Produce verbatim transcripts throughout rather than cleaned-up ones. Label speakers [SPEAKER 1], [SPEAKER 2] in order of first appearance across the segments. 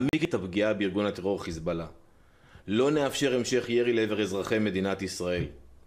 [SPEAKER 1] להעמיק את הפגיעה בארגון הטרור חיזבאללה. לא נאפשר המשך ירי לעבר אזרחי מדינת ישראל.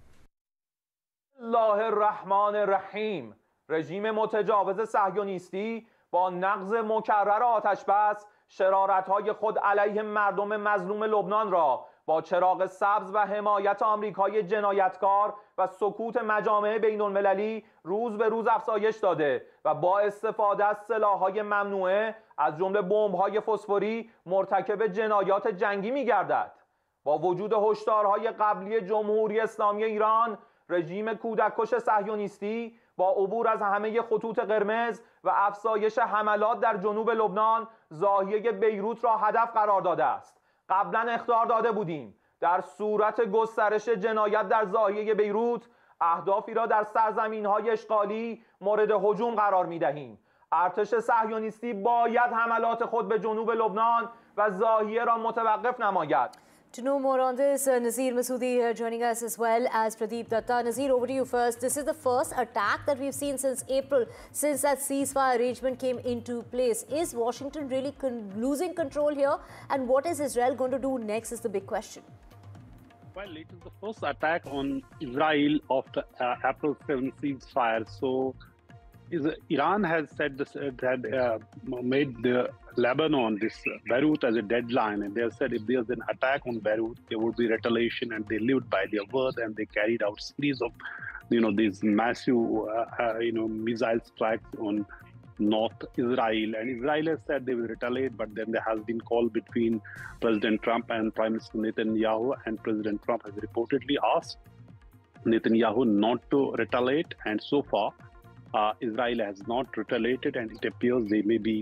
[SPEAKER 2] الله الرحمن الرحیم. رژیم متجاوز صهیونیستی با نقض مکرر آتش بس شرارت‌های خود علیه مردم مظلوم لبنان را با چراغ سبز و حمایت آمریکای جنایتکار و سکوت مجامع بین‌المللی روز به روز افزایش داده و با استفاده از سلاح‌های ممنوعه از جمله بمب‌های فسفوری مرتکب جنایات جنگی می‌گردد. با وجود هشدارهای قبلی جمهوری اسلامی ایران، رژیم کودککش صهیونیستی با عبور از همه خطوط قرمز و افزایش حملات در جنوب لبنان زاویه بیروت را هدف قرار داده است. قبلا اخطار داده بودیم در صورت گسترش جنایت در زاویه بیروت اهدافی را در سرزمین‌های اشغالی مورد هجوم قرار می‌دهیم. ارتش صهیونیستی باید حملات خود به جنوب لبنان و زاویه را متوقف نماید.
[SPEAKER 3] To know more on this, uh, Nazir Masoodi here joining us as well as Pradeep Datta. Nazir, over to you first. This is the first attack that we've seen since April, since that ceasefire arrangement came into place. Is Washington really con losing control here? And what is Israel going to do next is the big question.
[SPEAKER 4] Well, it is the first attack on Israel after uh, April seventh ceasefire. So is, Iran has said this, uh, that uh, made the Lebanon, this uh, Beirut as a deadline, and they have said if there's an attack on Beirut, there would be retaliation, and they lived by their word, and they carried out series of, you know, these massive, uh, uh, you know, missile strikes on North Israel, and Israel has said they will retaliate, but then there has been call between President Trump and Prime Minister Netanyahu, and President Trump has reportedly asked Netanyahu not to retaliate, and so far, uh, Israel has not retaliated, and it appears they may be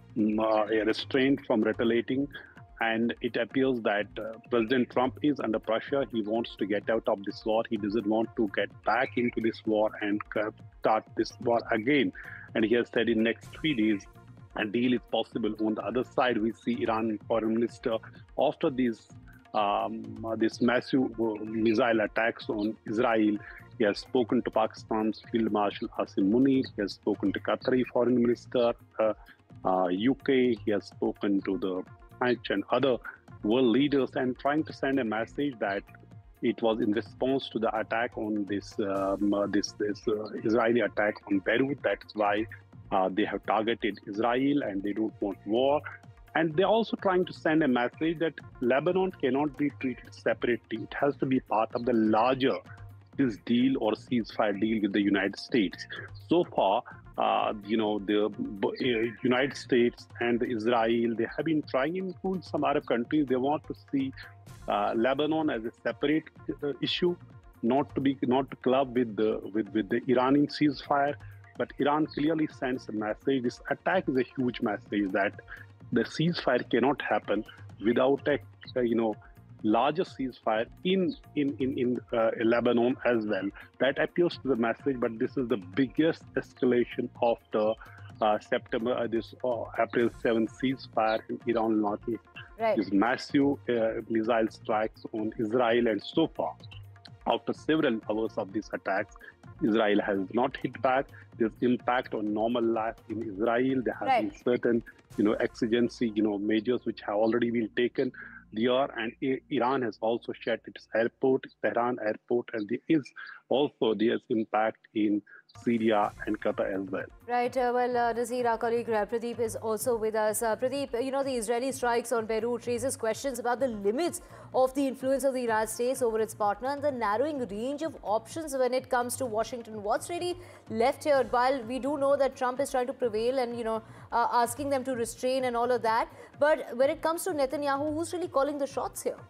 [SPEAKER 4] Uh, restrained from retaliating, and it appears that uh, President Trump is under pressure. He wants to get out of this war. He doesn't want to get back into this war and uh, start this war again. And he has said in next three days a deal is possible. On the other side, we see Iran foreign minister after these um, uh, this massive uh, missile attacks on Israel. He has spoken to Pakistan's Field Marshal Asim Munir. He has spoken to Qatari foreign minister. Uh, Uh, U K, he has spoken to the French and other world leaders and trying to send a message that it was in response to the attack on this um, uh, this, this uh, Israeli attack on Beirut. That's why uh, they have targeted Israel and they don't want war. And they're also trying to send a message that Lebanon cannot be treated separately. It has to be part of the larger this deal or ceasefire deal with the United States. So far, uh, you know, the uh, United States and Israel, they have been trying, including some Arab countries, they want to see uh, Lebanon as a separate uh, issue, not to be not to club with the with, with the Iranian ceasefire. But Iran clearly sends a message. This attack is a huge message that the ceasefire cannot happen without a uh, you know larger ceasefire in in in, in uh, Lebanon as well. That appeals to the message, but this is the biggest escalation of the uh, September, uh, this uh, April seventh ceasefire in Iran launching
[SPEAKER 3] right.
[SPEAKER 4] these massive uh, missile strikes on Israel, and so far, after several hours of these attacks, Israel has not hit back. There's impact on normal life in Israel. There have
[SPEAKER 3] right.
[SPEAKER 4] been certain, you know, exigency, you know, measures which have already been taken. There, and Iran has also shut its airport, Tehran airport, and there is also there's impact in Syria and Qatar as well.
[SPEAKER 3] Right. Uh, well, uh, Nazir, our colleague uh, Pradeep is also with us. Uh, Pradeep, you know, the Israeli strikes on Beirut raises questions about the limits of the influence of the United States over its partner and the narrowing range of options when it comes to Washington. What's really left here? While we do know that Trump is trying to prevail and, you know, uh, asking them to restrain and all of that, but when it comes to Netanyahu, who's really calling the shots here?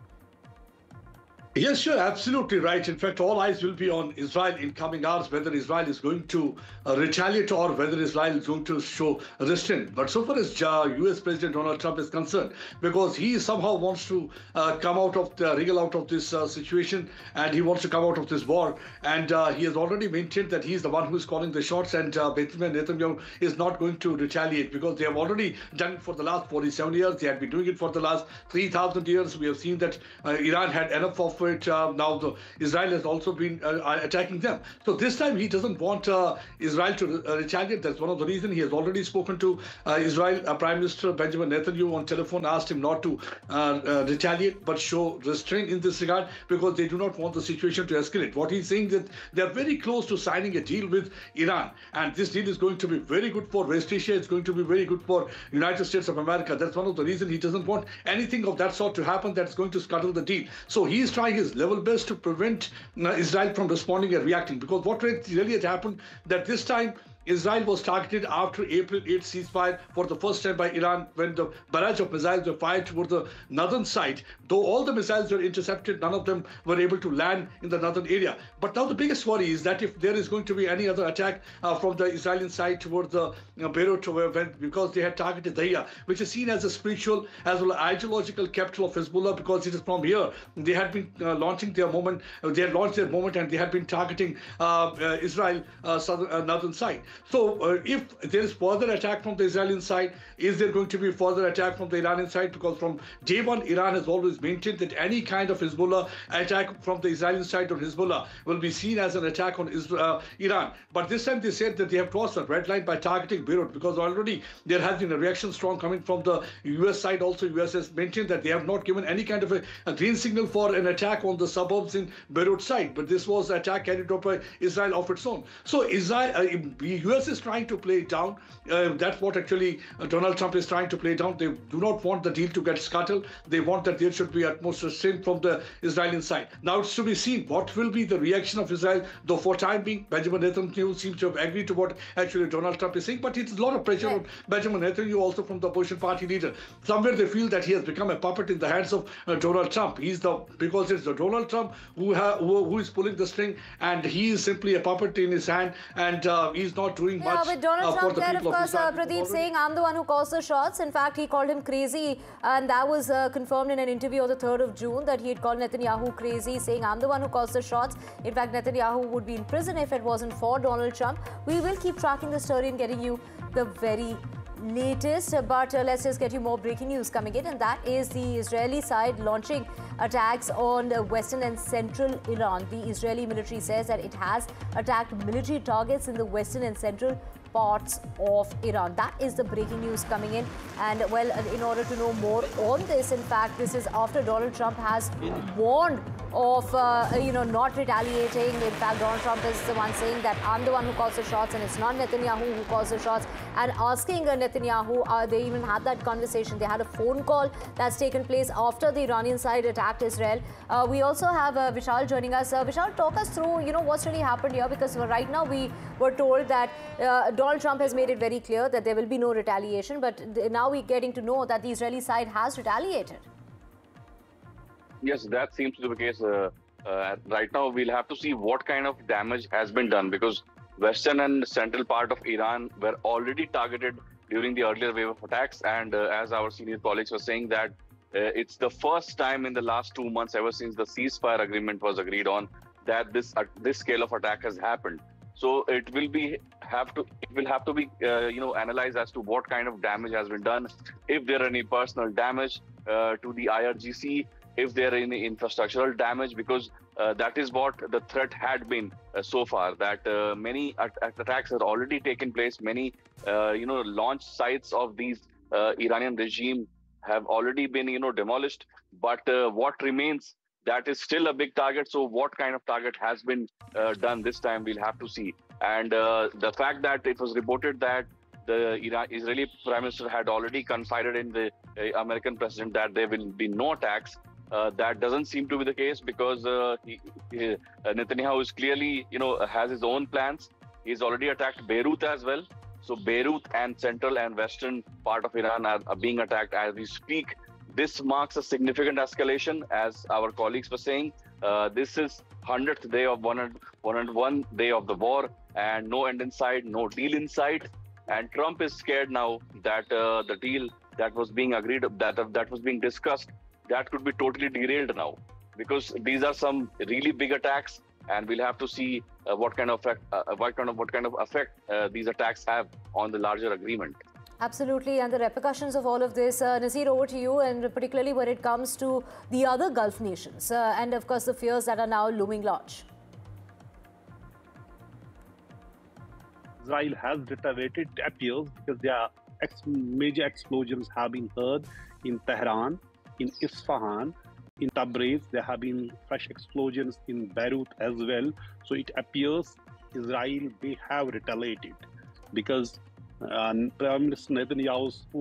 [SPEAKER 5] Yes, you're absolutely right. In fact, all eyes will be on Israel in coming hours, whether Israel is going to uh, retaliate or whether Israel is going to show restraint. But so far as uh, U S President Donald Trump is concerned, because he somehow wants to uh, come out of the, wriggle out of this uh, situation, and he wants to come out of this war. And uh, he has already maintained that he's the one who is calling the shots, and uh, Benjamin Netanyahu is not going to retaliate because they have already done it for the last forty-seven years. They had been doing it for the last three thousand years. We have seen that uh, Iran had enough of of it, uh, now the, Israel has also been uh, attacking them. So this time he doesn't want uh, Israel to uh, retaliate. That's one of the reasons. He has already spoken to uh, Israel uh, Prime Minister Benjamin Netanyahu on telephone, asked him not to uh, uh, retaliate but show restraint in this regard, because they do not want the situation to escalate. What he's saying that they are very close to signing a deal with Iran, and this deal is going to be very good for West Asia. It's going to be very good for United States of America. That's one of the reasons he doesn't want anything of that sort to happen that's going to scuttle the deal. So he is trying his level best to prevent uh, Israel from responding and reacting, because what really had happened that this time Israel was targeted after April eighth ceasefire for the first time by Iran, when the barrage of missiles were fired toward the northern side. Though all the missiles were intercepted, none of them were able to land in the northern area. But now the biggest worry is that if there is going to be any other attack uh, from the Israeli side towards the you know, Beirut, when, because they had targeted Dahia, which is seen as a spiritual as well as ideological capital of Hezbollah, because it is from here they had been uh, launching their movement. Uh, they had launched their movement and they had been targeting uh, uh, Israel uh, southern, uh, northern side. So uh, if there is further attack from the Israeli side, is there going to be further attack from the Iranian side? Because from day one, Iran has always maintained that any kind of Hezbollah attack from the Israeli side on Hezbollah will be seen as an attack on Israel, uh, Iran. But this time they said that they have crossed the red line by targeting Beirut, because already there has been a reaction strong coming from the U S side. Also, U S has maintained that they have not given any kind of a, a green signal for an attack on the suburbs in Beirut side. But this was an attack carried out by Israel of its own. So Israel, uh, U S is trying to play it down. Uh, that's what actually uh, Donald Trump is trying to play down. They do not want the deal to get scuttled. They want that there should be utmost restraint from the Israeli side. Now it's to be seen what will be the reaction of Israel, though for time being, Benjamin Netanyahu seems to have agreed to what actually Donald Trump is saying, but it's a lot of pressure on Benjamin Netanyahu also from the opposition party leader. Somewhere they feel that he has become a puppet in the hands of uh, Donald Trump. He's the, because it's the Donald Trump who, ha, who, who is pulling the string, and he is simply a puppet in his hand, and uh, he's not doing
[SPEAKER 3] Yeah,
[SPEAKER 5] much
[SPEAKER 3] but Donald
[SPEAKER 5] uh,
[SPEAKER 3] Trump
[SPEAKER 5] for the
[SPEAKER 3] there,
[SPEAKER 5] people
[SPEAKER 3] of course,
[SPEAKER 5] of
[SPEAKER 3] uh,
[SPEAKER 5] Israel.
[SPEAKER 3] Pradeep saying, I'm the one who calls the shots. In fact, he called him crazy, and that was uh, confirmed in an interview on the third of June, that he had called Netanyahu crazy, saying, I'm the one who calls the shots. In fact, Netanyahu would be in prison if it wasn't for Donald Trump. We will keep tracking the story and getting you the very latest, but uh, let's just get you more breaking news coming in, and that is the Israeli side launching attacks on uh, western and central Iran. The Israeli military says that it has attacked military targets in the western and central parts of Iran. That is the breaking news coming in. And well, in order to know more on this, in fact, this is after Donald Trump has warned of, uh, you know, not retaliating. In fact, Donald Trump is the one saying that I'm the one who calls the shots and it's not Netanyahu who calls the shots. And asking uh, Netanyahu, uh, they even had that conversation. They had a phone call that's taken place after the Iranian side attacked Israel. Uh, we also have uh, Vishal joining us. Uh, Vishal, talk us through, you know, what's really happened here, because right now we were told that uh, Donald Trump has made it very clear that there will be no retaliation, but now we're getting to know that the Israeli side has retaliated.
[SPEAKER 6] Yes, that seems to be the case. Uh, uh, right now, we'll have to see what kind of damage has been done, because western and central part of Iran were already targeted during the earlier wave of attacks. And uh, as our senior colleagues were saying, that uh, it's the first time in the last two months, ever since the ceasefire agreement was agreed on, that this uh, this scale of attack has happened. So it will be have to it will have to be uh, you know analyzed as to what kind of damage has been done, if there are any personal damage uh, to the I R G C, if there are any infrastructural damage, because uh, that is what the threat had been uh, so far. That uh, many at attacks have already taken place. Many uh, you know launch sites of these uh, Iranian regime have already been you know demolished. But uh, what remains, that is still a big target. So what kind of target has been uh, done this time, we'll have to see. And uh, the fact that it was reported that the Iran Israeli Prime Minister had already confided in the uh, American president that there will be no attacks, uh, that doesn't seem to be the case, because uh, he, he, uh, Netanyahu is clearly, you know, has his own plans. He's already attacked Beirut as well. So Beirut and central and western part of Iran are, are being attacked as we speak. This marks a significant escalation, as our colleagues were saying. Uh, this is hundredth day of one hundred one day of the war, and no end in sight, no deal in sight. And Trump is scared now that uh, the deal that was being agreed, that uh, that was being discussed, that could be totally derailed now, because these are some really big attacks, and we'll have to see uh, what kind of effect, uh, what kind of what kind of effect uh, these attacks have on the larger agreement.
[SPEAKER 3] Absolutely, and the repercussions of all of this, uh, Nazir, over to you, and particularly when it comes to the other Gulf nations, uh, and of course the fears that are now looming large.
[SPEAKER 4] Israel has retaliated, it appears, because there are ex major explosions have been heard in Tehran, in Isfahan, in Tabriz. There have been fresh explosions in Beirut as well. So it appears Israel may have retaliated, because uh, Prime Minister Netanyahu's